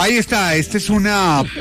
Ahí está, este es un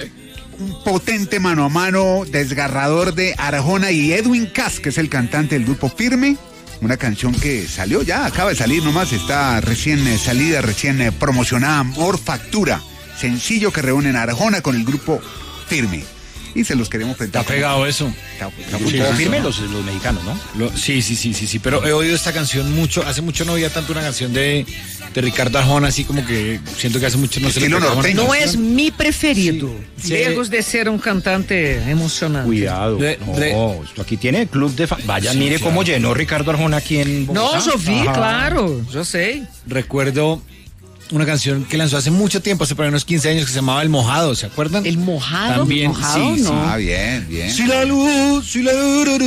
potente mano a mano, desgarrador de Arjona y Edwin Cass, que es el cantante del grupo Firme. Una canción que salió ya, acaba de salir nomás, está recién salida, recién promocionada, Amor Factura. Sencillo que reúnen a Arjona con el grupo Firme. Y se los queremos presentar. Está pegado eso. Está muy Firme los mexicanos, ¿no? Sí, pero he oído esta canción mucho, hace mucho no oía tanto una canción de Ricardo Arjona, así como que siento que hace mucho no se le pega. No es mi preferido, Sí. lejos de ser un cantante emocionante. Cuidado. Esto aquí tiene club de fans. Vaya, mire cómo llenó Ricardo Arjona aquí en Bogotá. No, yo vi, claro, yo sé. Recuerdo una canción que lanzó hace mucho tiempo, hace por unos 15 años, que se llamaba El Mojado, ¿se acuerdan? ¿El Mojado? También, ¿Mojado? sí, No. Ah, bien. Si la luz, si la...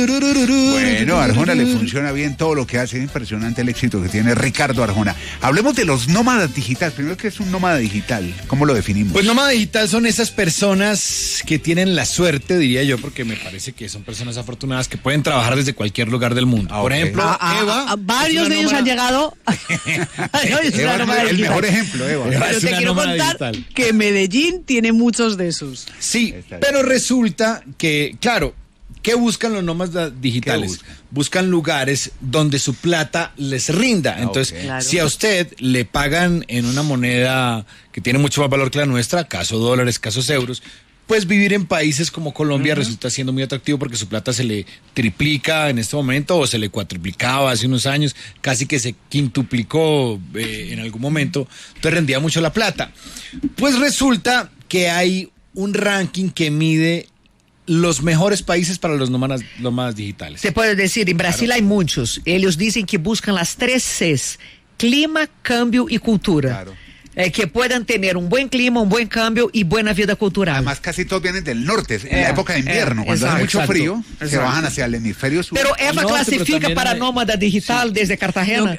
Bueno, a Arjona le funciona bien todo lo que hace. Es impresionante el éxito que tiene Ricardo Arjona. Hablemos de los nómadas digitales. Primero, ¿qué es un nómada digital? ¿Cómo lo definimos? Pues nómada digital son esas personas que tienen la suerte, diría yo, porque me parece que son personas afortunadas que pueden trabajar desde cualquier lugar del mundo. Por ejemplo, Eva. Varios de ellos han llegado. Eva es el mejor ejemplo, Eva. Yo te quiero contar que Medellín tiene muchos de esos. Sí, pero resulta que, claro, ¿qué buscan los nómadas digitales? Buscan lugares donde su plata les rinda. Entonces, Claro. si a usted le pagan en una moneda que tiene mucho más valor que la nuestra, caso dólares, casos euros, pues vivir en países como Colombia resulta siendo muy atractivo porque su plata se le triplica en este momento o se le cuatriplicaba hace unos años, casi que se quintuplicó en algún momento, entonces rendía mucho la plata. Pues resulta que hay un ranking que mide los mejores países para los nómadas digitales. Se puede decir, en Brasil hay muchos. Ellos dicen que buscan las 3 Cs: clima, cambio y cultura. Claro. Que puedan tener un buen clima, un buen cambio y buena vida cultural. Además, casi todos vienen del norte, en la época de invierno, cuando hace mucho frío, se bajan hacia el hemisferio sur. Pero Eva clasifica para nómada digital desde Cartagena.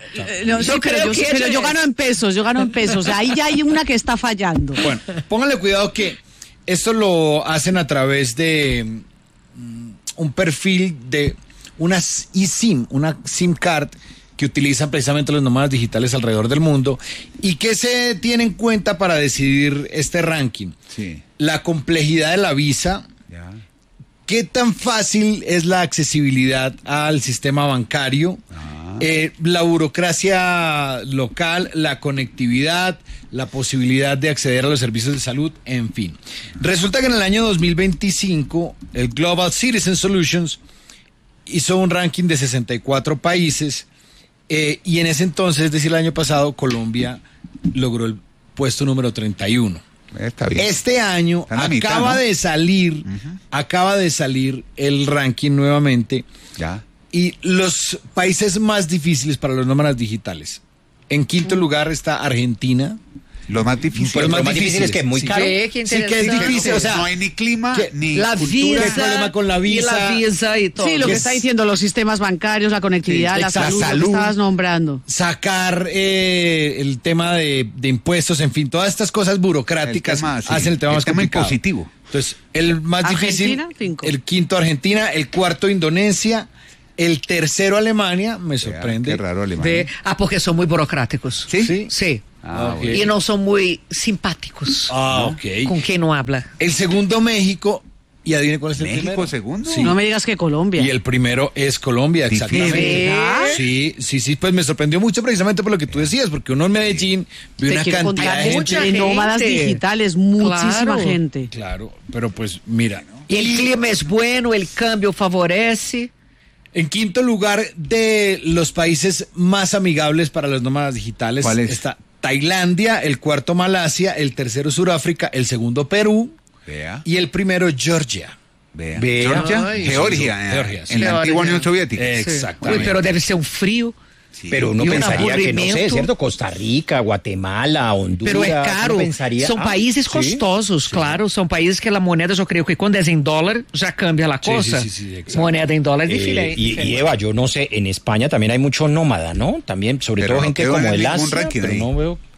Pero yo gano en pesos. Ahí ya hay una que está fallando. Bueno, pónganle cuidado que esto lo hacen a través de un perfil de una eSIM, una SIM card que utilizan precisamente los nómadas digitales alrededor del mundo. ¿Y qué se tiene en cuenta para decidir este ranking? Sí. La complejidad de la visa. Ya. ¿Qué tan fácil es la accesibilidad al sistema bancario? La burocracia local, la conectividad, la posibilidad de acceder a los servicios de salud, en fin. Resulta que en el año 2025, el Global Citizen Solutions hizo un ranking de 64 países y en ese entonces, es decir, el año pasado, Colombia logró el puesto número 31. Está bien. Este año acaba de salir el ranking nuevamente. Ya. Y los países más difíciles para los nómadas digitales. En quinto lugar está Argentina. Lo más difícil. Pues lo más difícil es que es muy caro. Sí, Sí, que es difícil, o sea, no hay ni clima, ni la cultura. visa, ¿Qué problema con la visa? y la visa y todo. Sí, lo que está diciendo, los sistemas bancarios, la conectividad, Sí, la exacto. salud, lo que estabas nombrando. Sacar el tema de impuestos, en fin, todas estas cosas burocráticas hacen el tema más complicado. impositivo. Entonces, el más difícil, Argentina, 5. el quinto Argentina, el cuarto Indonesia, el tercero Alemania, me sorprende. Qué raro Alemania. Porque son muy burocráticos. ¿Sí? Sí. Ah, Ok. bueno. Y no son muy simpáticos. Ok. Con quien no habla. El segundo México, y adivine cuál es el ¿México primero. segundo? Sí. No me digas que Colombia. Y el primero es Colombia, exactamente. ¿Verdad? Sí, pues me sorprendió mucho precisamente por lo que tú decías, porque uno en Medellín ve Te una quiero cantidad contar de mucha gente. de nómadas gente. digitales, muchísima Claro. gente. Claro, pero pues mira. Y el clima es bueno, el cambio favorece. En quinto lugar de los países más amigables para los nómadas digitales ¿Cuál es? está Tailandia, el cuarto Malasia, el tercero Sudáfrica, el segundo Perú Vea. y el primero Georgia. Vea. Vea. Georgia, Ay, Georgia, Georgia, sí. en la antigua Georgia. Unión Soviética. Exactamente. Uy, pero debe ser un frío. Sí. Pero uno Y un pensaría que, no sé, aburrimiento. ¿cierto? Costa Rica, Guatemala, Honduras. Pero es caro. uno pensaría, Son países costosos, claro. Son países que la moneda, yo creo que cuando es en dólar, ya cambia la Sí, cosa. sí, exacto. Moneda en dólar es diferente. y Eva, yo no sé, en España también hay mucho nómada, ¿no? También, sobre Pero todo no gente quedó como en el ningún Asia, ranking pero ahí. no veo.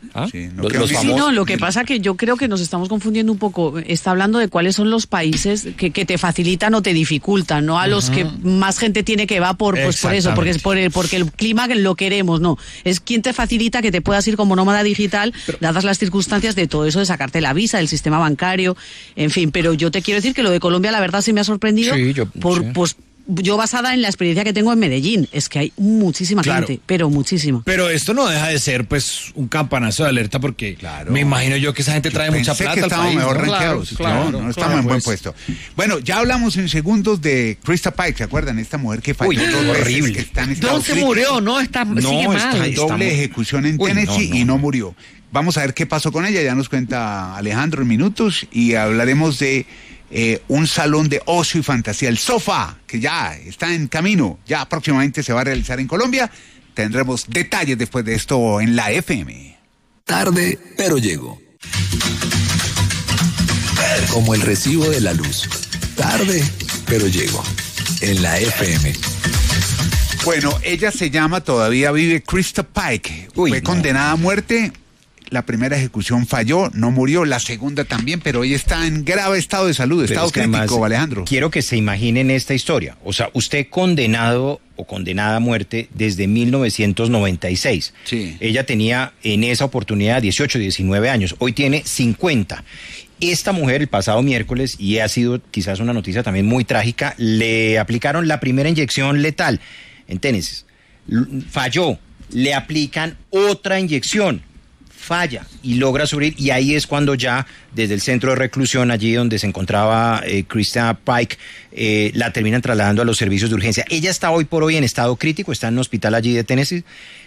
¿Ah? Sí, no Los quedó famosos. Sí, no, lo que pasa que yo creo que nos estamos confundiendo un poco. Está hablando de cuáles son los países que te facilitan o te dificultan, no a los que más gente tiene que va por eso, porque es porque el clima lo queremos, no. Es quien te facilita que te puedas ir como nómada digital, dadas las circunstancias de todo eso, de sacarte la visa, del sistema bancario, en fin. Pero yo te quiero decir que lo de Colombia, la verdad, sí me ha sorprendido. Sí, Pues yo basada en la experiencia que tengo en Medellín, es que hay muchísima gente, pero muchísima. Pero esto no deja de ser pues un campanazo de alerta porque me imagino yo que esa gente trae mucha plata que al estábamos país, mejor ¿no? rankeados. No estamos en buen puesto. Bueno, ya hablamos en segundos de Krista Pike, ¿se acuerdan? Esta mujer que falló horrible. que está en estado ¿Dónde crítico. murió? No, sigue mal. Doble ejecución en Tennessee y no murió. Vamos a ver qué pasó con ella, ya nos cuenta Alejandro en minutos y hablaremos de un salón de ocio y fantasía, el Sofá, que ya está en camino, ya próximamente se va a realizar en Colombia. Tendremos detalles después de esto en la FM. Tarde, pero llego. Como el recibo de la luz. Tarde, pero llego. En la FM. Bueno, ella se llama, todavía vive, Krista Pike. Fue condenada a muerte. La primera ejecución falló, no murió, la segunda también, pero hoy está en grave estado de salud, estado crítico, además, Alejandro. Quiero que se imaginen esta historia. O sea, usted condenado o condenada a muerte desde 1996. Sí. Ella tenía en esa oportunidad 18, 19 años. Hoy tiene 50. Esta mujer el pasado miércoles, y ha sido quizás una noticia también muy trágica, le aplicaron la primera inyección letal en Tennessee. Falló. Le aplican otra inyección. Falla y logra subir, y ahí es cuando ya desde el centro de reclusión, allí donde se encontraba Krista Pike, la terminan trasladando a los servicios de urgencia. Ella está hoy por hoy en estado crítico, está en un hospital allí de Tennessee,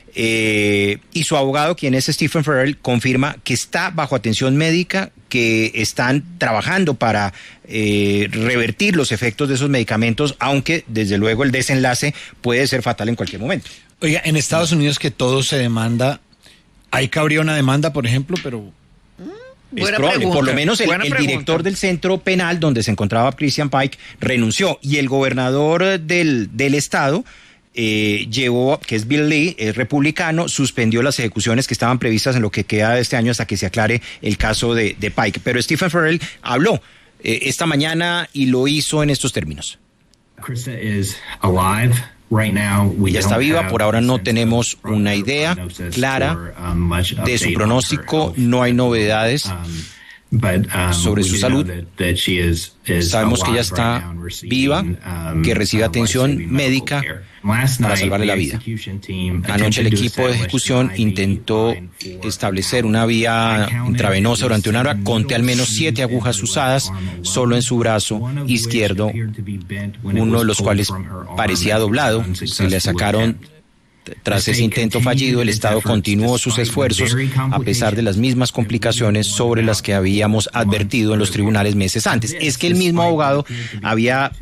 y su abogado, quien es Stephen Farrell, confirma que está bajo atención médica, que están trabajando para revertir los efectos de esos medicamentos, aunque desde luego el desenlace puede ser fatal en cualquier momento. Oiga, en Estados Unidos que todo se demanda, ahí cabría una demanda, por ejemplo, pero es probable. Por lo menos el director del centro penal donde se encontraba Christian Pike renunció, y el gobernador del estado llevó, que es Bill Lee, es republicano, suspendió las ejecuciones que estaban previstas en lo que queda de este año hasta que se aclare el caso de Pike. Pero Stephen Farrell habló esta mañana y lo hizo en estos términos. Krista is alive. Ella está viva, por ahora no tenemos una idea clara de su pronóstico, no hay novedades sobre su salud. Sabemos que ella está viva, que recibe atención médica para salvarle la vida. Anoche el equipo de ejecución intentó establecer una vía intravenosa durante una hora. Conté al menos 7 agujas usadas solo en su brazo izquierdo, uno de los cuales parecía doblado. Se le sacaron tras ese intento fallido. El Estado continuó sus esfuerzos a pesar de las mismas complicaciones sobre las que habíamos advertido en los tribunales meses antes. Es que el mismo abogado había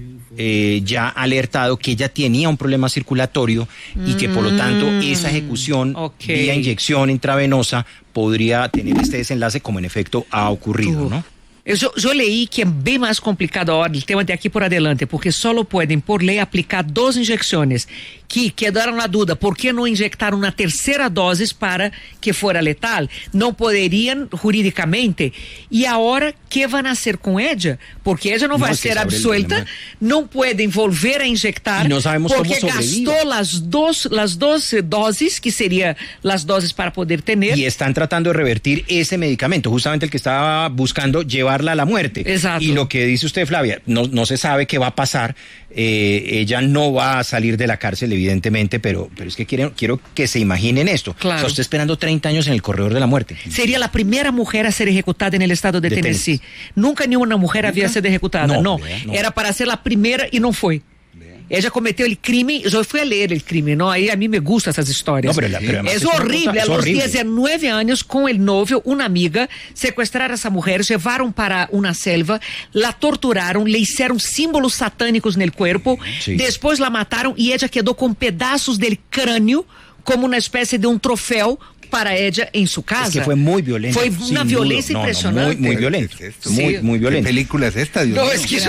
ya alertado que ella tenía un problema circulatorio y que por lo tanto esa ejecución vía inyección intravenosa podría tener este desenlace, como en efecto ha ocurrido, ¿no? Eu leí que é bem mais complicado ahora el tema de aquí por adelante, porque solo pueden, por ley, aplicar 2 inyecciones, que quedaron na dúvida, ¿por qué no inyectaron una tercera dosis para que fuera letal? No poderiam juridicamente. E agora, ¿qué van a hacer con ella? Porque ella no va a ser absuelta, no pueden volver a inyectar, y no sabemos porque cómo sobrevive. gastó las dos dosis, que serían las dosis para poder tener. Y están tratando de revertir ese medicamento, justamente el que estaba buscando llevarla a la muerte. Exacto. Y lo que dice usted, Flavia, no se sabe qué va a pasar. Ella no va a salir de la cárcel, evidentemente, pero es que quiero que se imaginen esto. Claro. O sea, usted esperando 30 años en el corredor de la muerte. Sería la primera mujer a ser ejecutada en el estado de Tennessee. Nunca ninguna mujer había sido ejecutada. No. Era para ser la primera y no fue. Ella cometió el crimen, yo fui a leer el crimen, ¿no? Ahí a mí me gustan esas historias. No, pero es horrible. A los 19 años, con el novio, una amiga, secuestraron a esa mujer, llevaron para una selva, la torturaron, le hicieron símbolos satánicos en el cuerpo, después la mataron y ella quedó con pedazos del cráneo como una especie de un trofeo para ella en su casa. Es que fue muy violento. Fue una violencia impresionante. Muy violento. Muy violento. ¿Qué película es esta, Dios mío? Es que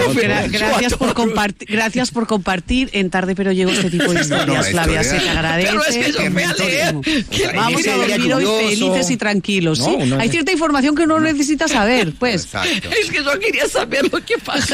gracias por compartir en Tarde pero llego este tipo de historias, Flavia, se te agradece. Pero es que yo voy a leer. Vamos a dormir hoy felices y tranquilos, ¿sí? Hay cierta información que uno necesita saber, pues. Exacto. Es que yo quería saber lo que pasó.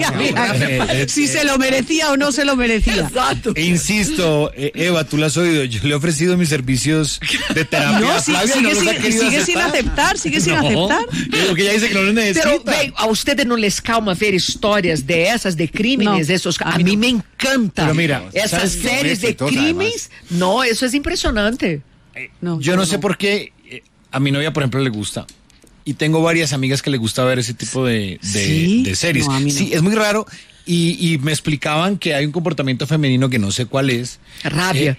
Si se lo merecía o no se lo merecía. Exacto. Insisto, Eva, tú la has oído, yo le he ofrecido mis servicios de terapia. No, a Flavia, no los ha querido sigue sin aceptar. Porque ella dice que no lo necesita. Pero, bem, a ustedes no les calma ver historias de esas, de crímenes, No, esos, a mí me encanta. Pero mira, esas ¿sabes qué? series de Exitosas, crímenes, no, eso es impresionante. Yo no sé por qué a mi novia, por ejemplo, le gusta. Y tengo varias amigas que le gusta ver ese tipo de series. No, a mí no. Sí, es muy raro. Y me explicaban que hay un comportamiento femenino que no sé cuál es. Rabia.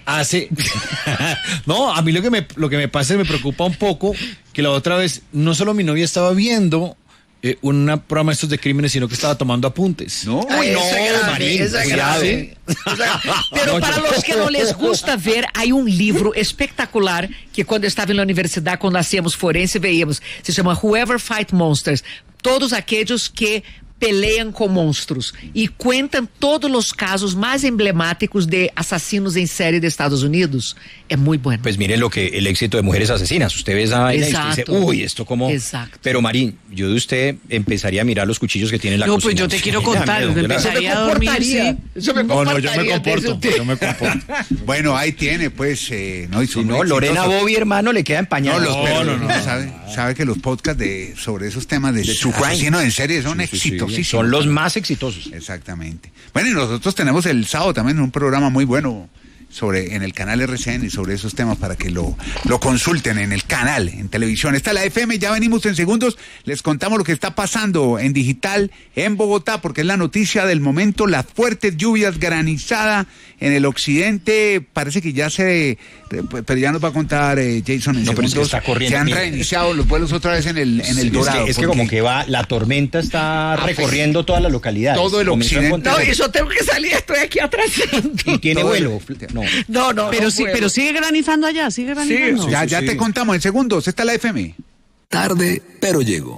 No, a mí lo que me pasa es me preocupa un poco que la otra vez no solo mi novia estaba viendo un programa de estos de crímenes, sino que estaba tomando apuntes. No, Eso es grave, Marín, eso es cuidado. grave. Pero para los que no les gusta ver, hay un libro espectacular que cuando estaba en la universidad, cuando hacíamos forense, veíamos. Se llama Whoever Fight Monsters. Todos aquellos que pelean con monstruos y cuentan todos los casos más emblemáticos de asesinos en serie de Estados Unidos. Es muy bueno. Pues miren el éxito de Mujeres Asesinas. Usted ve esa vaina y usted dice, uy, esto como... Exacto. Pero Marín, yo de usted empezaría a mirar los cuchillos que tiene en la No, cocina. pues yo te quiero contar, Yo empezaría a dormir, sí. Yo me comporto. Bueno, ahí tiene, pues, no, y Si son no, muy Lorena exitosos. Bobby, hermano, le queda empañado. No. Sabe que los podcasts sobre esos temas de True crime. asesinos en serie son Sí, exitosísimos. son los más exitosos. Exactamente. Bueno, y nosotros tenemos el sábado también un programa muy bueno en el canal RCN sobre esos temas para que lo consulten en el canal, en televisión. Está la FM, ya venimos en segundos, les contamos lo que está pasando en digital en Bogotá, porque es la noticia del momento, las fuertes lluvias, granizada en el occidente, parece que ya pero ya nos va a contar Jason en No, pero es segundos, que está corriendo, se han mire. reiniciado los vuelos otra vez en el Dorado. Es que como que la tormenta está recorriendo toda la localidad. Todo el occidente. No, yo tengo que salir, estoy aquí atrasando. Y tiene Todo vuelo. No, Pero sigue granizando allá, sigue granizando. Ya te contamos en segundos, está la FM. Tarde, pero llego.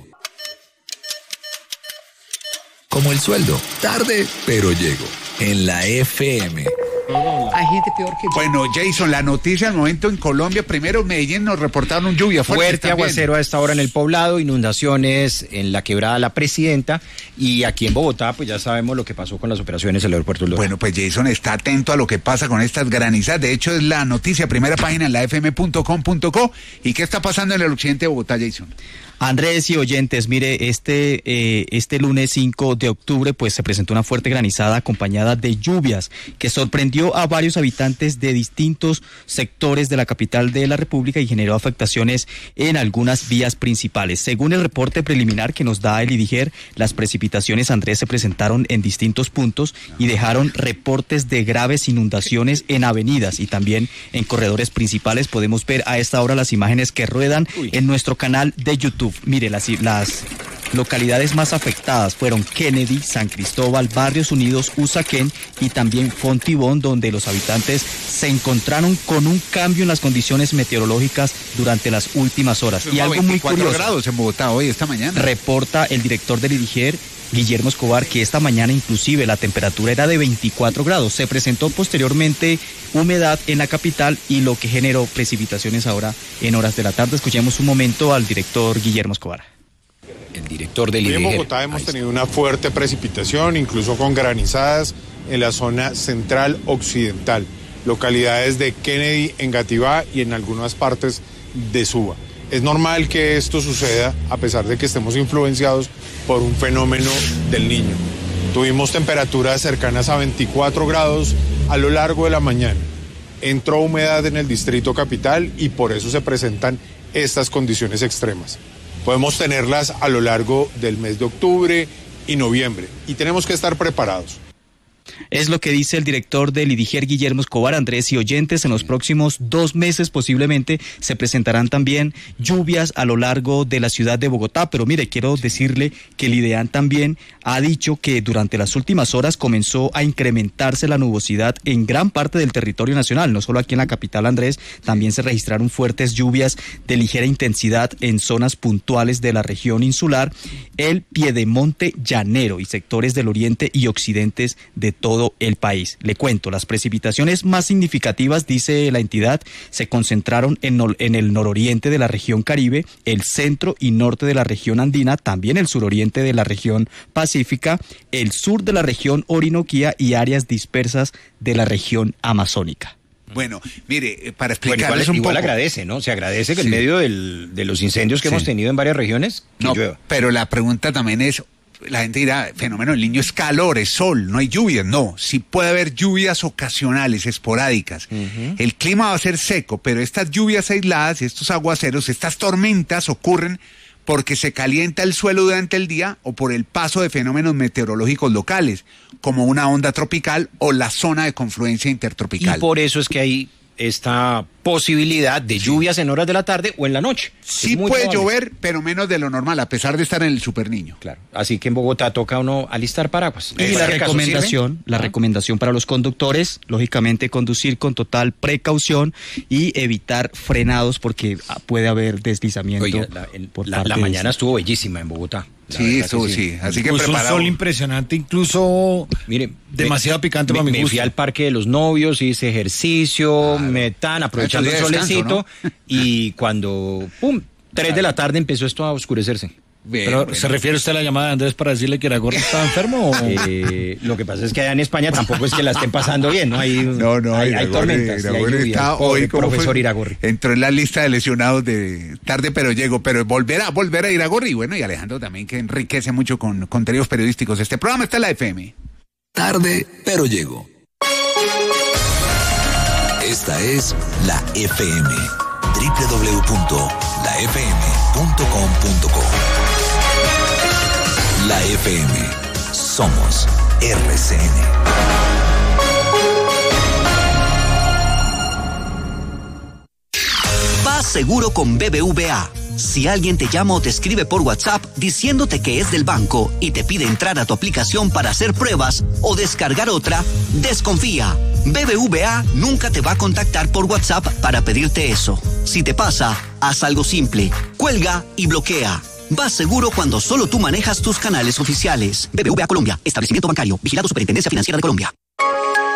Como el sueldo, tarde, pero llego. En la FM. Hay gente peor que yo. Bueno, Jason, la noticia del momento en Colombia. Primero, Medellín nos reportaron lluvia Fuerte también. aguacero a esta hora en el Poblado, inundaciones en la quebrada La Presidenta, y aquí en Bogotá pues ya sabemos lo que pasó con las operaciones del aeropuerto del Dorado. Bueno, pues Jason está atento a lo que pasa con estas granizadas. De hecho, es la noticia, primera página en la fm.com.co. ¿Y qué está pasando en el occidente de Bogotá, Jason? Andrés y oyentes, mire, este lunes 5 de octubre pues se presentó una fuerte granizada acompañada de lluvias que sorprendió a varios habitantes de distintos sectores de la capital de la República y generó afectaciones en algunas vías principales. Según el reporte preliminar que nos da el IDIGER, las precipitaciones, Andrés, se presentaron en distintos puntos y dejaron reportes de graves inundaciones en avenidas y también en corredores principales. Podemos ver a esta hora las imágenes que ruedan en nuestro canal de YouTube. Mire, las localidades más afectadas fueron Kennedy, San Cristóbal, Barrios Unidos, Usaquén y también Fontibón, donde los habitantes se encontraron con un cambio en las condiciones meteorológicas durante las últimas horas. Y algo muy 24 curioso, grados en Bogotá hoy, esta mañana. reporta el director del IDIGER, Guillermo Escobar, que esta mañana inclusive la temperatura era de 24 grados. Se presentó posteriormente humedad en la capital y lo que generó precipitaciones ahora en horas de la tarde. Escuchemos un momento al director Guillermo Escobar. El director del Hoy en IDIGER. Bogotá hemos tenido una fuerte precipitación, incluso con granizadas en la zona central occidental, localidades de Kennedy, Engativá y en algunas partes de Suba. Es normal que esto suceda a pesar de que estemos influenciados por un fenómeno del Niño. Tuvimos temperaturas cercanas a 24 grados a lo largo de la mañana. Entró humedad en el distrito capital y por eso se presentan estas condiciones extremas. Podemos tenerlas a lo largo del mes de octubre y noviembre y tenemos que estar preparados. Es lo que dice el director del IDIGER, Guillermo Escobar. Andrés y oyentes, en los próximos 2 meses posiblemente se presentarán también lluvias a lo largo de la ciudad de Bogotá, pero mire, quiero decirle que el IDEAN también ha dicho que durante las últimas horas comenzó a incrementarse la nubosidad en gran parte del territorio nacional, no solo aquí en la capital, Andrés, también se registraron fuertes lluvias de ligera intensidad en zonas puntuales de la región insular, el Piedemonte llanero y sectores del oriente y occidentes de todo el país. Le cuento, las precipitaciones más significativas, dice la entidad, se concentraron en el nororiente de la región Caribe, el centro y norte de la región andina, también el suroriente de la región pacífica, el sur de la región Orinoquía y áreas dispersas de la región amazónica. Bueno, mire, para explicarles igual agradece, ¿no? Se agradece que en medio de los incendios que hemos tenido en varias regiones, que llueva. Pero la pregunta también es, la gente dirá, fenómeno del Niño es calor, es sol, no hay lluvias. No, sí puede haber lluvias ocasionales, esporádicas. El clima va a ser seco, pero estas lluvias aisladas, estos aguaceros, estas tormentas ocurren porque se calienta el suelo durante el día o por el paso de fenómenos meteorológicos locales, como una onda tropical o la zona de confluencia intertropical. Y por eso es que hay esta posibilidad de lluvias en horas de la tarde o en la noche. Sí puede llover, pero menos de lo normal, a pesar de estar en el superniño. Claro. Así que en Bogotá toca uno alistar paraguas. Y la recomendación para los conductores, lógicamente conducir con total precaución y evitar frenados porque puede haber deslizamiento. Oiga, la mañana estuvo bellísima en Bogotá. Sí, estuvo, sí. Así que preparado. Un sol impresionante, incluso mire, demasiado picante para mi gusto. Me fui al Parque de los Novios, hice ejercicio, aprovechando el solecito, ¿no? Y cuando, 3 de la tarde empezó esto a oscurecerse. Pero, ¿se refiere usted a la llamada de Andrés para decirle que Iragorri estaba enfermo? Lo que pasa es que allá en España tampoco es que la estén pasando bien, ¿no? Hay tormentas. Iragorri está hoy como profesor Iragorri. Entró en la lista de lesionados de tarde, pero llegó. Pero volverá a Iragorri. Bueno, y Alejandro también, que enriquece mucho con contenidos periodísticos. Este programa está en la FM. Tarde, pero llego. Esta es la FM. www.lafm.com.co. La FM. Somos RCN. Vas seguro con BBVA. Si alguien te llama o te escribe por WhatsApp diciéndote que es del banco y te pide entrar a tu aplicación para hacer pruebas o descargar otra, desconfía. BBVA nunca te va a contactar por WhatsApp para pedirte eso. Si te pasa, haz algo simple. Cuelga y bloquea. Vas seguro cuando solo tú manejas tus canales oficiales. BBVA Colombia. Establecimiento bancario. Vigilado Superintendencia Financiera de Colombia.